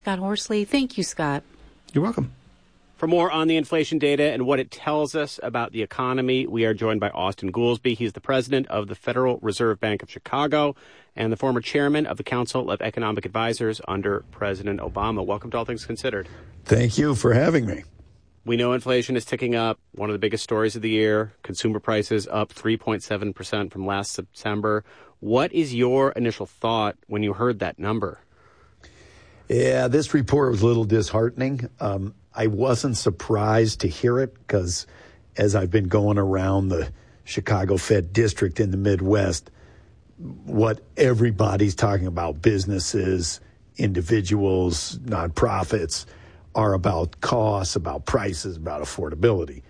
Scott Horsley. Thank you, Scott. You're welcome. For more on the inflation data and what it tells us about the economy, we are joined by Austan Goolsbee. He's the president of the Federal Reserve Bank of Chicago and the former chairman of the Council of Economic Advisors under President Obama. Welcome to All Things Considered. Thank you for having me. We know inflation is ticking up. One of the biggest stories of the year, consumer prices up 3.7% from last September. What is your initial thought when you heard that number? Yeah, this report was a little disheartening. I wasn't surprised to hear it because as I've been going around the Chicago Fed district in the Midwest, what everybody's talking about, businesses, individuals, nonprofits, are about costs, about prices, about affordability.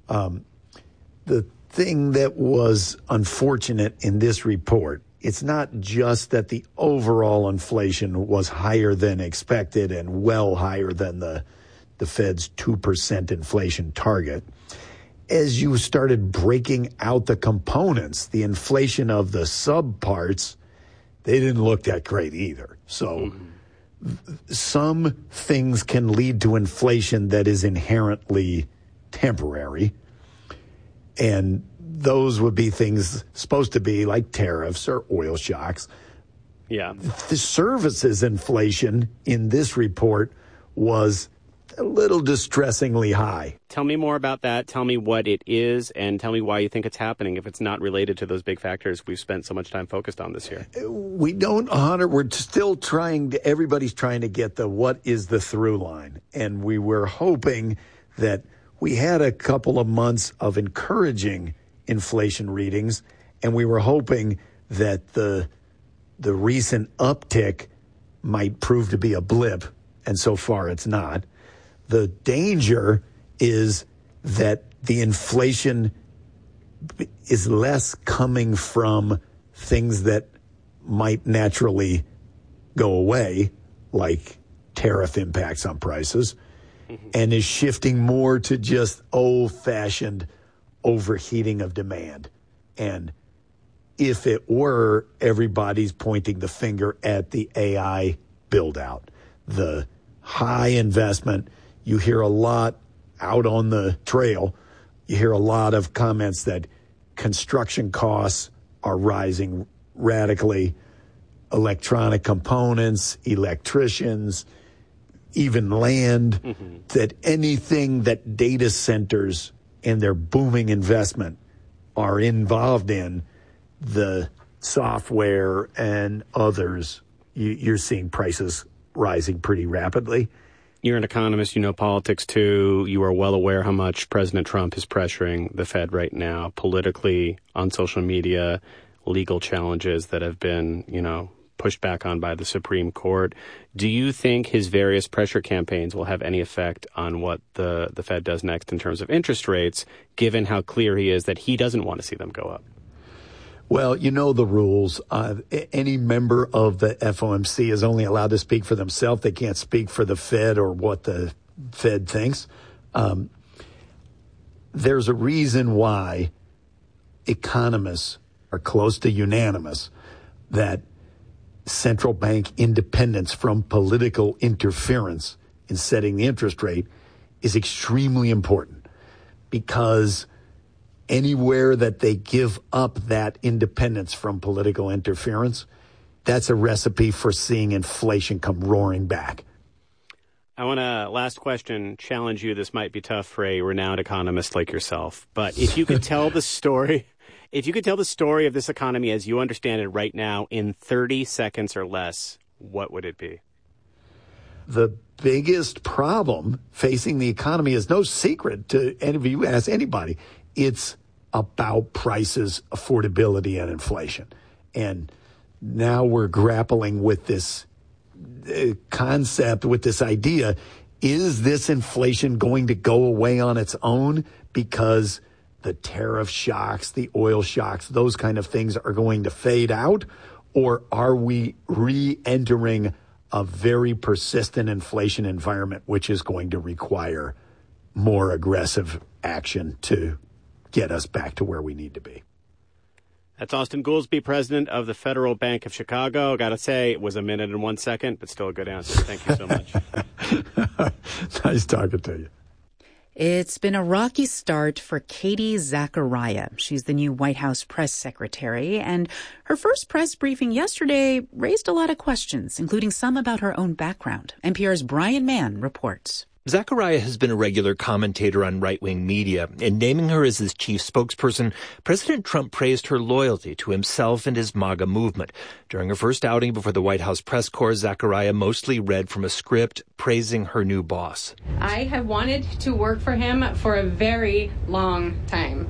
The thing that was unfortunate in this report, it's not just that the overall inflation was higher than expected and well higher than the Fed's 2% inflation target. As you started breaking out the components, the inflation of the subparts, they didn't look that great either. So some things can lead to inflation that is inherently temporary. And those would be things supposed to be like tariffs or oil shocks. Yeah. The services inflation in this report was a little distressingly high. Tell me more about that. Tell me what it is and tell me why you think it's happening if it's not related to those big factors we've spent so much time focused on this year. We don't, Hunter, we're still everybody's trying to get what is the through line. And we were hoping that we had a couple of months of encouraging inflation readings, and we were hoping that the recent uptick might prove to be a blip, and so far it's not. The danger is that the inflation is less coming from things that might naturally go away, like tariff impacts on prices, and is shifting more to just old-fashioned overheating of demand. And if it were, everybody's pointing the finger at the AI build-out, the high investment. You hear a lot out on the trail. You hear a lot of comments that construction costs are rising radically, electronic components, electricians, even land, that anything that data centers and their booming investment are involved in, the software and others, you're seeing prices rising pretty rapidly. You're an economist, you know politics too. You are well aware how much President Trump is pressuring the Fed right now, politically, on social media, legal challenges that have been, pushed back on by the Supreme Court. Do you think his various pressure campaigns will have any effect on what the Fed does next in terms of interest rates, given how clear he is that he doesn't want to see them go up? Well, you know the rules. Any member of the FOMC is only allowed to speak for themselves. They can't speak for the Fed or what the Fed thinks. There's a reason why economists are close to unanimous that central bank independence from political interference in setting the interest rate is extremely important, because anywhere that they give up that independence from political interference, that's a recipe for seeing inflation come roaring back. I want to, last question, challenge you. This might be tough for a renowned economist like yourself, but if you could tell the story, of this economy as you understand it right now in 30 seconds or less, what would it be? The biggest problem facing the economy is no secret to any of you, ask anybody. It's about prices, affordability, and inflation. And now we're grappling with this concept, with this idea. Is this inflation going to go away on its own because the tariff shocks, the oil shocks, those kind of things are going to fade out? Or are we re-entering a very persistent inflation environment, which is going to require more aggressive action to get us back to where we need to be? That's Austan Goolsbee, president of the Federal Bank of Chicago. Got to say, it was a minute and 1 second, but still a good answer. Thank you so much. Nice talking to you. It's been a rocky start for Katie Zachariah. She's the new White House press secretary, and her first press briefing yesterday raised a lot of questions, including some about her own background. NPR's Brian Mann reports. Zachariah has been a regular commentator on right-wing media. In naming her as his chief spokesperson, President Trump praised her loyalty to himself and his MAGA movement. During her first outing before the White House press corps, Zachariah mostly read from a script praising her new boss. I have wanted to work for him for a very long time.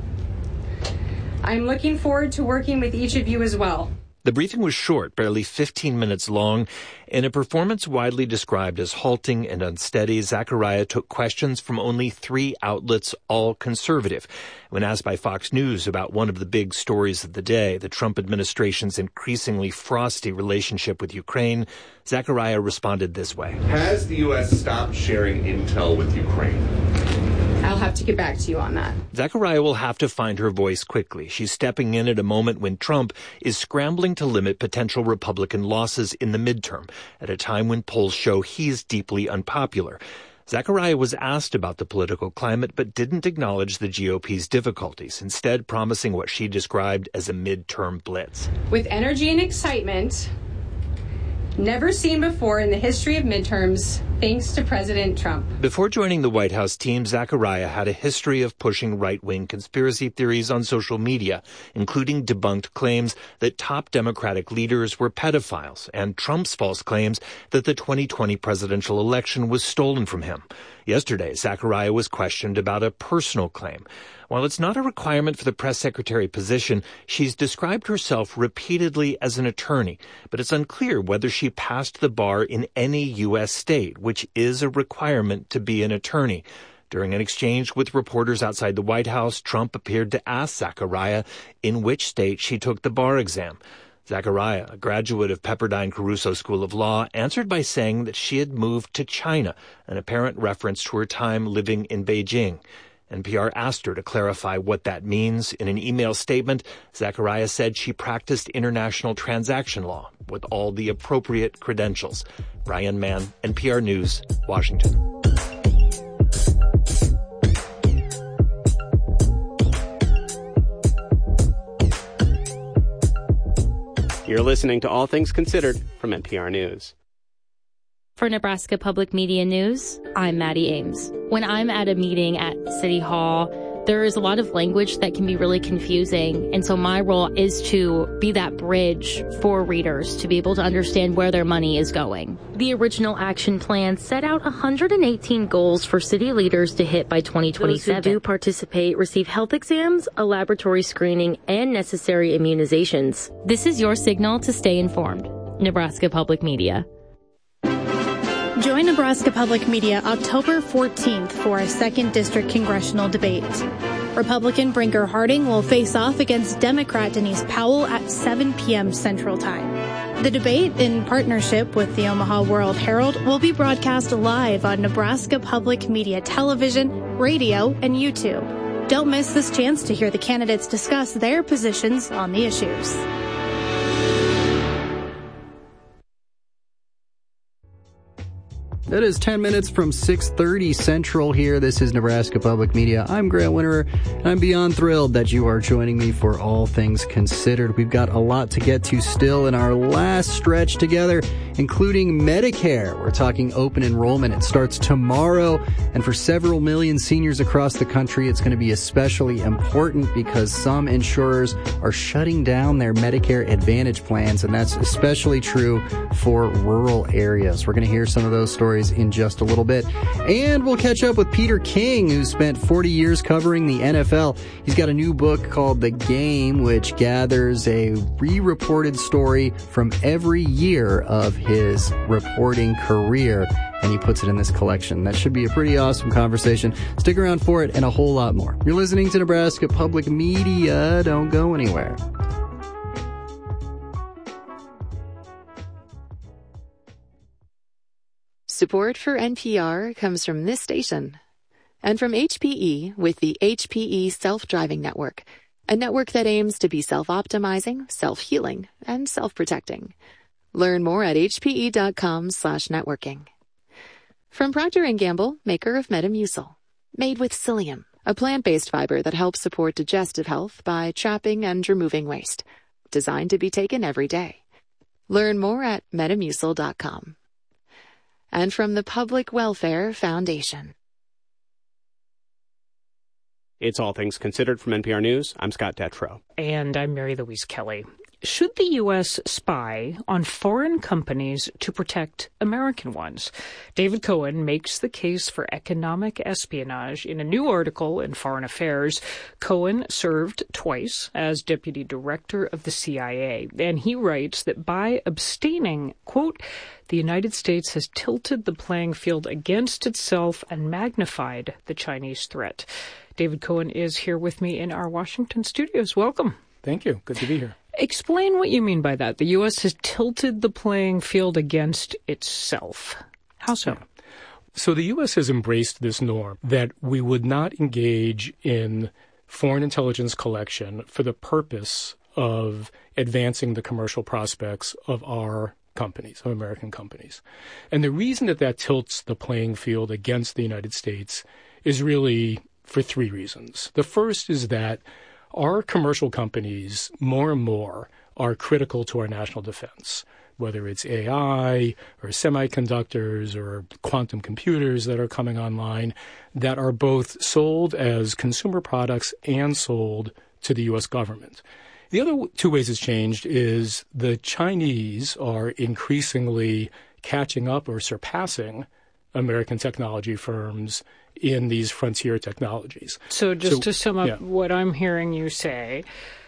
I'm looking forward to working with each of you as well. The briefing was short, barely 15 minutes long. In a performance widely described as halting and unsteady, Zachariah took questions from only 3 outlets, all conservative. When asked by Fox News about one of the big stories of the day, the Trump administration's increasingly frosty relationship with Ukraine, Zachariah responded this way. Has the U.S. stopped sharing intel with Ukraine? I'll have to get back to you on that. Zachariah will have to find her voice quickly. She's stepping in at a moment when Trump is scrambling to limit potential Republican losses in the midterm, at a time when polls show he's deeply unpopular. Zachariah was asked about the political climate, but didn't acknowledge the GOP's difficulties, instead promising what she described as a midterm blitz. With energy and excitement, never seen before in the history of midterms, thanks to President Trump. Before joining the White House team, Zachariah had a history of pushing right-wing conspiracy theories on social media, including debunked claims that top Democratic leaders were pedophiles and Trump's false claims that the 2020 presidential election was stolen from him. Yesterday, Zachariah was questioned about a personal claim. While it's not a requirement for the press secretary position, she's described herself repeatedly as an attorney, but it's unclear whether she passed the bar in any U.S. state, which is a requirement to be an attorney. During an exchange with reporters outside the White House, Trump appeared to ask Zachariah in which state she took the bar exam. Zachariah, a graduate of Pepperdine Caruso School of Law, answered by saying that she had moved to China, an apparent reference to her time living in Beijing. NPR asked her to clarify what that means. In an email statement, Zachariah said she practiced international transaction law with all the appropriate credentials. Brian Mann, NPR News, Washington. You're listening to All Things Considered from NPR News. For Nebraska Public Media News, I'm Maddie Ames. When I'm at a meeting at City Hall, there is a lot of language that can be really confusing. And so my role is to be that bridge for readers to be able to understand where their money is going. The original action plan set out 118 goals for city leaders to hit by 2027. Those who do participate receive health exams, a laboratory screening, and necessary immunizations. This is your signal to stay informed. Nebraska Public Media. Join Nebraska Public Media October 14th for a 2nd District congressional debate. Republican Brinker Harding will face off against Democrat Denise Powell at 7 p.m. Central Time. The debate, in partnership with the Omaha World Herald, will be broadcast live on Nebraska Public Media Television, radio, and YouTube. Don't miss this chance to hear the candidates discuss their positions on the issues. It is 10 minutes from 6:30 Central here. This is Nebraska Public Media. I'm Grant Winterer, and I'm beyond thrilled that you are joining me for All Things Considered. We've got a lot to get to still in our last stretch together, including Medicare. We're talking open enrollment. It starts tomorrow, and for several million seniors across the country, it's going to be especially important because some insurers are shutting down their Medicare Advantage plans, and that's especially true for rural areas. We're going to hear some of those stories in just a little bit. And we'll catch up with Peter King, who spent 40 years covering the NFL. He's got a new book called The Game, which gathers a re-reported story from every year of his reporting career, and he puts it in this collection. That should be a pretty awesome conversation. Stick around for it and a whole lot more. You're listening to Nebraska Public Media. Don't go anywhere. Support for NPR comes from this station and from HPE with the HPE Self-Driving Network. a network that aims to be self-optimizing, self-healing, and self-protecting. Learn more at hpe.com/networking. From Procter & Gamble, maker of Metamucil. Made with psyllium, a plant-based fiber that helps support digestive health by trapping and removing waste. Designed to be taken every day. Learn more at Metamucil.com. And from the Public Welfare Foundation. It's All Things Considered from NPR News. I'm Scott Detrow. And I'm Mary Louise Kelly. Should the U.S. spy on foreign companies to protect American ones? David Cohen makes the case for economic espionage in a new article in Foreign Affairs. Cohen served twice as deputy director of the CIA, and he writes that by abstaining, quote, the United States has tilted the playing field against itself and magnified the Chinese threat. David Cohen is here with me in our Washington studios. Welcome. Thank you. Good to be here. Explain what you mean by that. The U.S. has tilted the playing field against itself. How so? Yeah. So the U.S. has embraced this norm that we would not engage in foreign intelligence collection for the purpose of advancing the commercial prospects of our companies, of American companies. And the reason that tilts the playing field against the United States is really for three reasons. The first is that our commercial companies more and more are critical to our national defense, whether it's AI or semiconductors or quantum computers that are coming online that are both sold as consumer products and sold to the U.S. government. The other two ways it's changed is the Chinese are increasingly catching up or surpassing American technology firms in these frontier technologies. So to sum up what I'm hearing you say,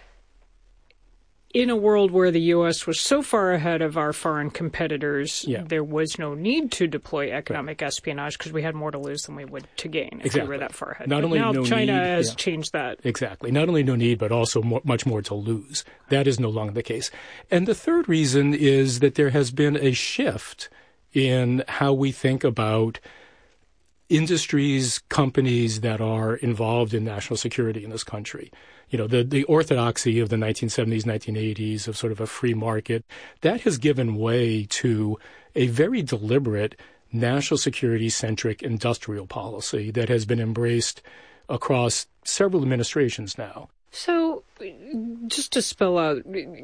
in a world where the U.S. was so far ahead of our foreign competitors, there was no need to deploy economic espionage because we had more to lose than we would to gain if we were that far ahead. Now China has changed that. Exactly. Not only no need, but also much more to lose. That is no longer the case. And the third reason is that there has been a shift in how we think about industries, companies that are involved in national security in this country. You know, the orthodoxy of the 1970s, 1980s of sort of a free market, that has given way to a very deliberate national security-centric industrial policy that has been embraced across several administrations now. So just to spell out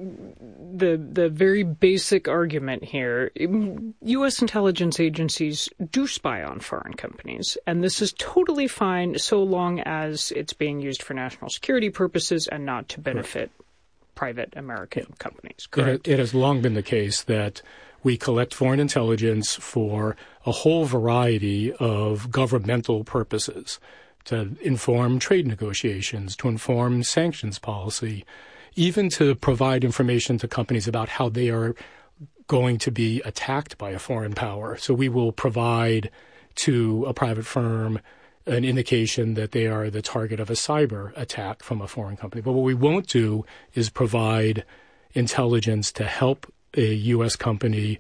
the very basic argument here, U.S. intelligence agencies do spy on foreign companies, and this is totally fine so long as it's being used for national security purposes and not to benefit private American companies. Correct? It has long been the case that we collect foreign intelligence for a whole variety of governmental purposes, to inform trade negotiations, to inform sanctions policy, even to provide information to companies about how they are going to be attacked by a foreign power. So we will provide to a private firm an indication that they are the target of a cyber attack from a foreign company. But what we won't do is provide intelligence to help a U.S. company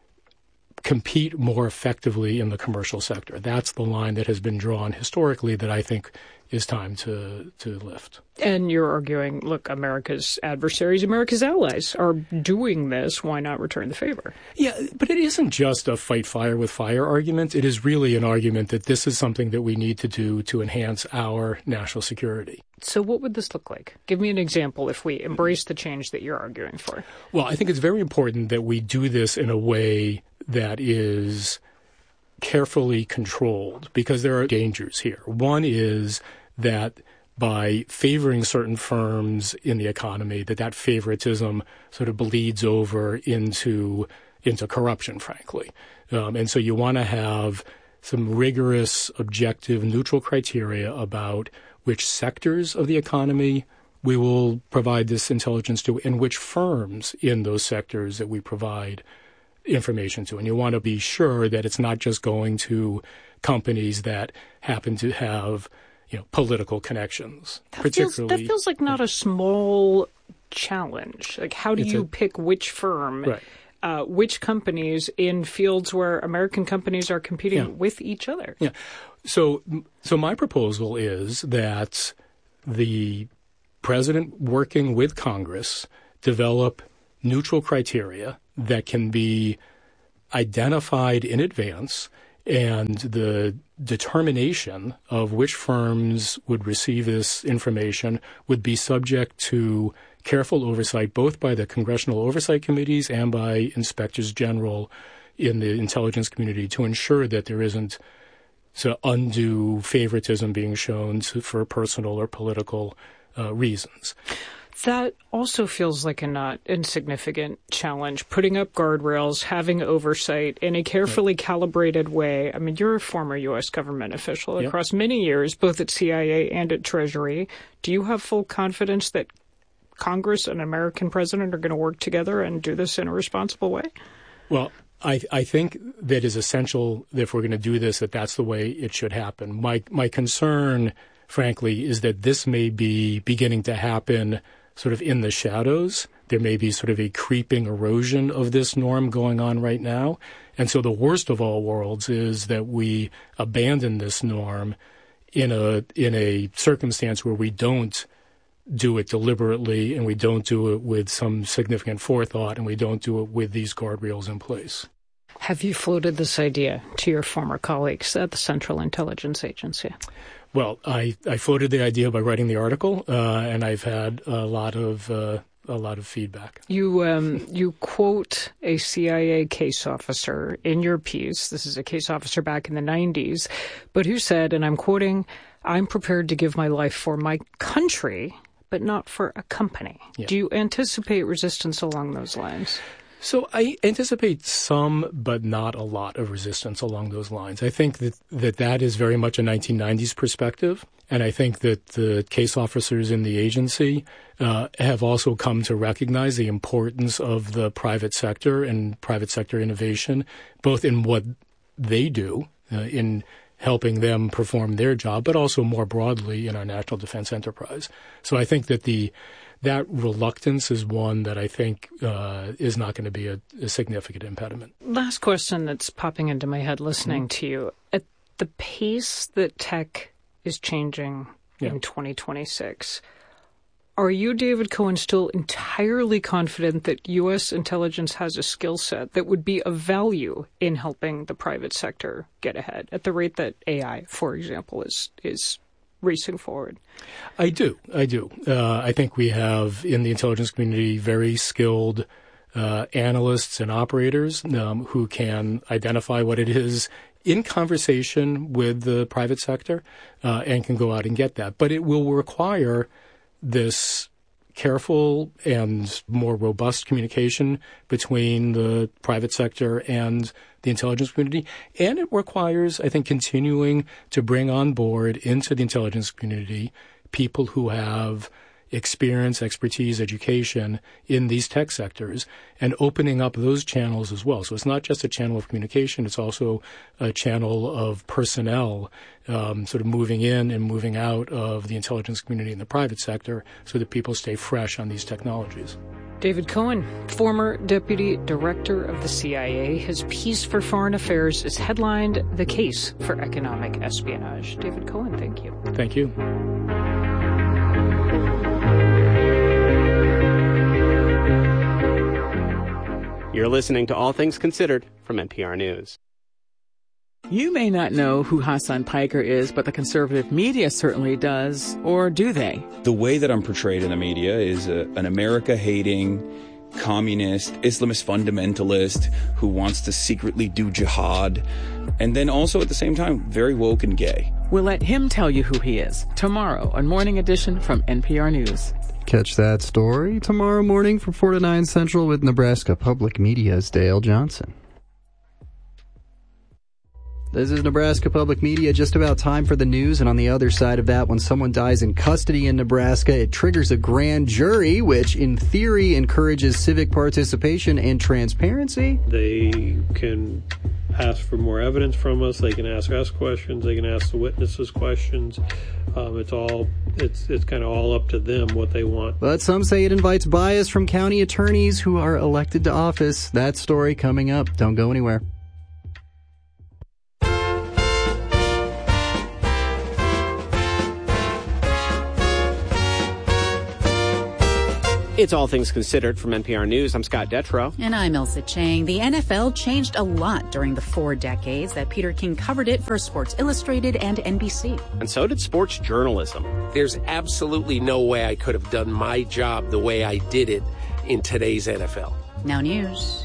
compete more effectively in the commercial sector. That's the line that has been drawn historically that I think is time to lift. And you're arguing, look, America's adversaries, America's allies are doing this. Why not return the favor? Yeah, but it isn't just a fight fire with fire argument. It is really an argument that this is something that we need to do to enhance our national security. So what would this look like? Give me an example if we embrace the change that you're arguing for. Well, I think it's very important that we do this in a way that is carefully controlled, because there are dangers here. One is that by favoring certain firms in the economy, that favoritism sort of bleeds over into corruption, frankly. And so you want to have some rigorous, objective, neutral criteria about which sectors of the economy we will provide this intelligence to and which firms in those sectors that we provide information to. And you want to be sure that it's not just going to companies that happen to have, political connections. That feels like not a small challenge. Like, how do you pick which firm, which companies in fields where American companies are competing with each other? Yeah. So my proposal is that the president working with Congress develop neutral criteria that can be identified in advance, and the determination of which firms would receive this information would be subject to careful oversight both by the congressional oversight committees and by inspectors general in the intelligence community to ensure that there isn't undue favoritism being shown for personal or political reasons. That also feels like a not insignificant challenge, putting up guardrails, having oversight in a carefully calibrated way. I mean, you're a former U.S. government official across many years, both at CIA and at Treasury. Do you have full confidence that Congress and an American president are going to work together and do this in a responsible way? Well, I think that is essential that if we're going to do this, that's the way it should happen. My concern, frankly, is that this may be beginning to happen sort of in the shadows. There may be sort of a creeping erosion of this norm going on right now. And so the worst of all worlds is that we abandon this norm in a circumstance where we don't do it deliberately, and we don't do it with some significant forethought, and we don't do it with these guardrails in place. Have you floated this idea to your former colleagues at the Central Intelligence Agency? Well, I floated the idea by writing the article, and I've had a lot of feedback. You quote a CIA case officer in your piece. This is a case officer back in the 90s, but who said, and I'm quoting, "I'm prepared to give my life for my country, but not for a company." Yeah. Do you anticipate resistance along those lines? So I anticipate some, but not a lot of resistance along those lines. I think that is very much a 1990s perspective. And I think that the case officers in the agency have also come to recognize the importance of the private sector and private sector innovation, both in what they do, in helping them perform their job, but also more broadly in our national defense enterprise. So I think that that reluctance is one that I think is not going to be a significant impediment. Last question that's popping into my head listening to you. At the pace that tech is changing in 2026, are you, David Cohen, still entirely confident that U.S. intelligence has a skill set that would be of value in helping the private sector get ahead at the rate that AI, for example, is racing forward? I do. I think we have in the intelligence community very skilled analysts and operators who can identify what it is in conversation with the private sector and can go out and get that. But it will require this careful and more robust communication between the private sector and the intelligence community. And it requires, I think, continuing to bring on board into the intelligence community people who have experience, expertise, education in these tech sectors, and opening up those channels as well. So it's not just a channel of communication, it's also a channel of personnel sort of moving in and moving out of the intelligence community and the private sector so that people stay fresh on these technologies. David Cohen, former Deputy Director of the CIA. His piece for Foreign Affairs is headlined "The Case for Economic Espionage." David Cohen, thank you. Thank you. You're listening to All Things Considered from NPR News. You may not know who Hassan Piker is, but the conservative media certainly does. Or do they? The way that I'm portrayed in the media is an America-hating, communist, Islamist fundamentalist who wants to secretly do jihad, and then also at the same time, very woke and gay. We'll let him tell you who he is tomorrow on Morning Edition from NPR News. Catch that story tomorrow morning from 4 to 9 Central with Nebraska Public Media's Dale Johnson. This is Nebraska Public Media. Just about time for the news. And on the other side of that, when someone dies in custody in Nebraska, it triggers a grand jury, which in theory encourages civic participation and transparency. They can ask for more evidence from us. They can ask us questions. They can ask the witnesses questions. It's kind of all up to them what they want. But some say it invites bias from county attorneys who are elected to office. That story coming up. Don't go anywhere. It's All Things Considered from NPR News. I'm Scott Detrow. And I'm Ilsa Chang. The NFL changed a lot during the 4 decades that Peter King covered it for Sports Illustrated and NBC. And so did sports journalism. There's absolutely no way I could have done my job the way I did it in today's NFL. Now news.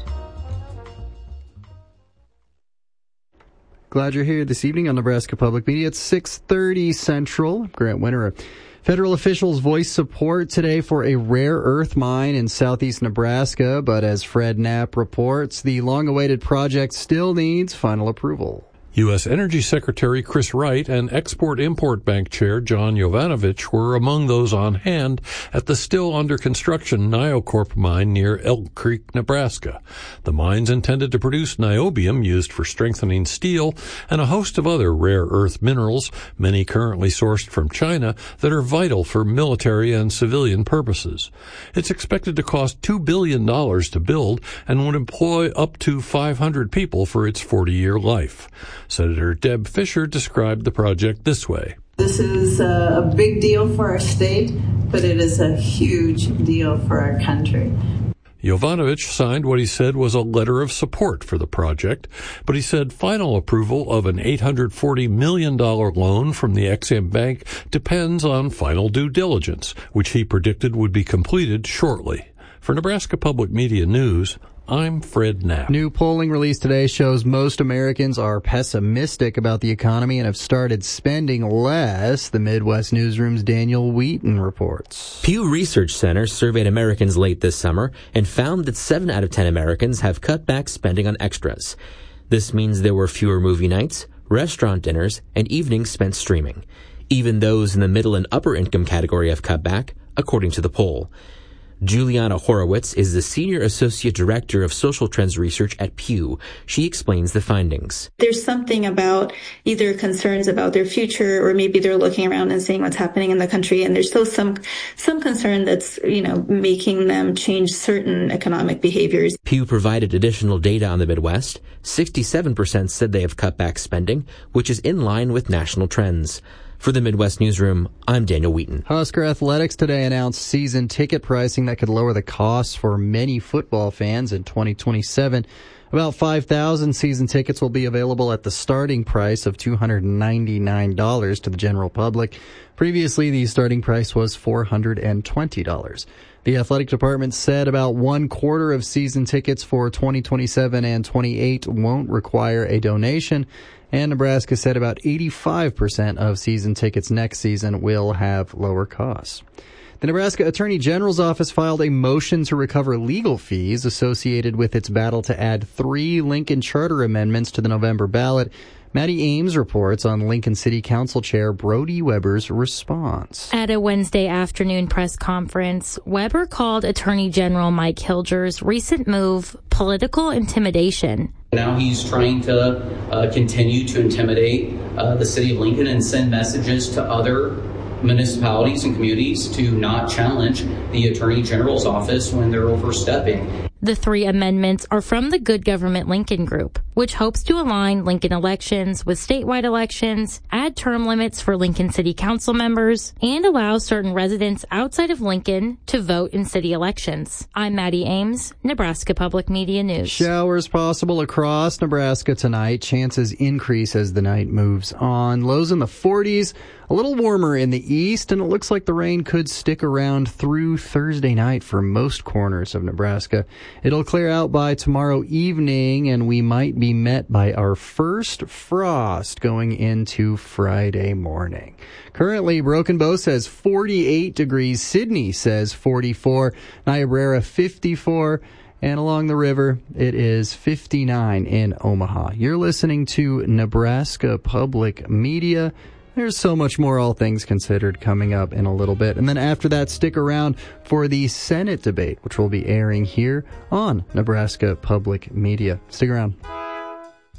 Glad you're here this evening on Nebraska Public Media. It's 6:30 Central. Grant Winterer. Federal officials voiced support today for a rare earth mine in southeast Nebraska, but as Fred Knapp reports, the long-awaited project still needs final approval. U.S. Energy Secretary Chris Wright and Export-Import Bank Chair John Jovanovic were among those on hand at the still under construction NioCorp mine near Elk Creek, Nebraska. The mine's intended to produce niobium used for strengthening steel and a host of other rare earth minerals, many currently sourced from China, that are vital for military and civilian purposes. It's expected to cost $2 billion to build and would employ up to 500 people for its 40-year life. Senator Deb Fischer described the project this way. This is a big deal for our state, but it is a huge deal for our country. Jovanovic signed what he said was a letter of support for the project, but he said final approval of an $840 million loan from the Ex-Im Bank depends on final due diligence, which he predicted would be completed shortly. For Nebraska Public Media News, I'm Fred Knapp. New polling released today shows most Americans are pessimistic about the economy and have started spending less. The Midwest Newsroom's Daniel Wheaton reports. Pew Research Center surveyed Americans late this summer and found that 7 out of 10 Americans have cut back spending on extras. This means there were fewer movie nights, restaurant dinners, and evenings spent streaming. Even those in the middle and upper income category have cut back, according to the poll. Juliana Horowitz is the Senior Associate Director of Social Trends Research at Pew. She explains the findings. There's something about either concerns about their future, or maybe they're looking around and seeing what's happening in the country, and there's still some concern that's, making them change certain economic behaviors. Pew provided additional data on the Midwest. 67% said they have cut back spending, which is in line with national trends. For the Midwest Newsroom, I'm Daniel Wheaton. Husker Athletics today announced season ticket pricing that could lower the costs for many football fans in 2027. About 5,000 season tickets will be available at the starting price of $299 to the general public. Previously, the starting price was $420. The athletic department said about 1/4 of season tickets for 2027 and 28 won't require a donation. And Nebraska said about 85% of season tickets next season will have lower costs. The Nebraska Attorney General's office filed a motion to recover legal fees associated with its battle to add 3 Lincoln Charter amendments to the November ballot. Maddie Ames reports on Lincoln City Council Chair Brody Weber's response. At a Wednesday afternoon press conference, Weber called Attorney General Mike Hilger's recent move political intimidation. Now he's trying to continue to intimidate the city of Lincoln and send messages to other municipalities and communities to not challenge the Attorney General's office when they're overstepping. The 3 amendments are from the Good Government Lincoln Group, which hopes to align Lincoln elections with statewide elections, add term limits for Lincoln City Council members, and allow certain residents outside of Lincoln to vote in city elections. I'm Maddie Ames, Nebraska Public Media News. Showers possible across Nebraska tonight. Chances increase as the night moves on. Lows in the 40s. A little warmer in the east, and it looks like the rain could stick around through Thursday night for most corners of Nebraska. It'll clear out by tomorrow evening, and we might be met by our first frost going into Friday morning. Currently, Broken Bow says 48 degrees. Sydney says 44. Niobrara 54. And along the river, it is 59 in Omaha. You're listening to Nebraska Public Media. There's so much more All Things Considered coming up in a little bit. And then after that, stick around for the Senate debate, which will be airing here on Nebraska Public Media. Stick around.